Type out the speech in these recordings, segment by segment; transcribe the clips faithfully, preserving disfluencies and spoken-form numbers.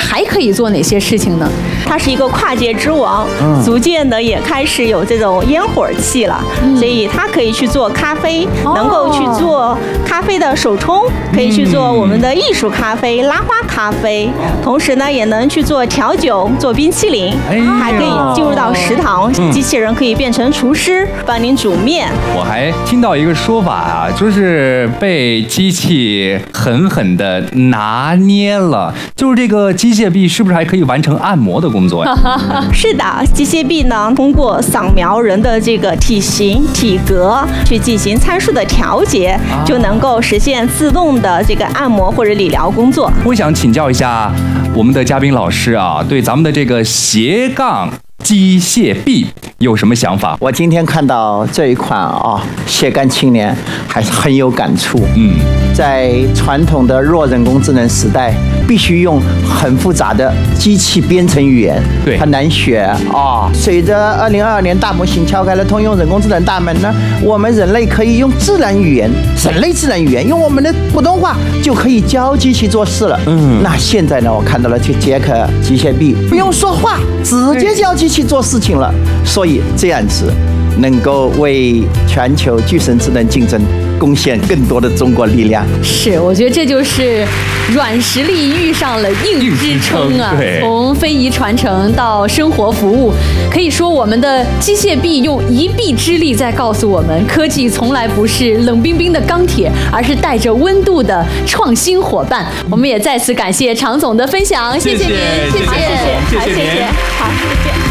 还可以做哪些事情呢？ 它是一个跨界之王， 嗯、 逐渐的也开始有这种烟火气了，嗯、所以它可以去做咖啡，哦、能够去做咖啡的手冲，可以去做我们的艺术咖啡、拉花咖啡，同时呢也能去做调酒、做冰淇淋，哎、还可以进入到食堂，嗯、机器人可以变成厨师，帮您煮面。 我还听到一个说法啊，就是被机器狠狠的拿捏了，就是这个机械臂是不是还可以完成按摩的工作呀？ 是的，机械臂呢通过扫描人的这个体型、体格去进行参数的调节，啊、就能够实现自动的这个按摩或者理疗工作。 我想请教一下我们的嘉宾老师啊，对咱们的这个斜杠机械臂有什么想法？ 我今天看到这一款啊，斜杠青年还是很有感触。嗯，在传统的弱人工智能时代，必须用很复杂的机器编程语言， 对， 很难学啊。随着二零二二年大模型敲开了通用人工智能大门呢，我们人类可以用自然语言、人类自然语言，用我们的普通话就可以教机器做事了。嗯，那现在呢，我看到了这杰克机械臂，不用说话，直接教机器做事情了。所以这样子能够为全球巨神智能竞争贡献更多的中国力量。 是，我觉得这就是软实力遇上了硬支撑啊！从非遗传承到生活服务，可以说我们的机械臂用一臂之力在告诉我们，科技从来不是冷冰冰的钢铁，而是带着温度的创新伙伴。我们也再次感谢常总的分享，谢谢您， 谢谢， 好，谢谢，好，谢谢，好，谢谢。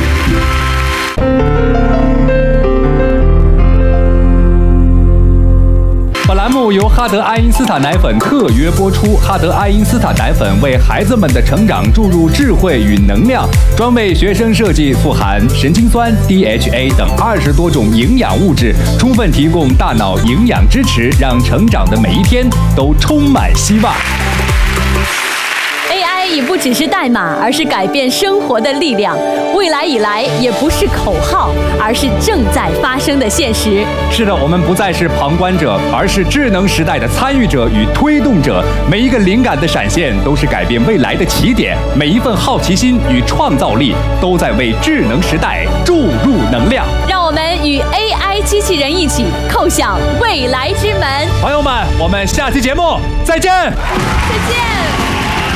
本栏目由哈德爱因斯坦奶粉特约播出。哈德爱因斯坦奶粉为孩子们的成长注入智慧与能量，专为学生设计，富含神经酸、D H A 等二十多种营养物质，充分提供大脑营养支持，让成长的每一天都充满希望。 A I 已不只是代码，而是改变生活的力量。未来以来也不是口号，而是正在发生的现实。 是的，我们不再是旁观者，而是智能时代的参与者与推动者。每一个灵感的闪现都是改变未来的起点，每一份好奇心与创造力都在为智能时代注入能量。 让我们与 A I 机器人一起叩响未来之门。 朋友们，我们下期节目再见。 再见。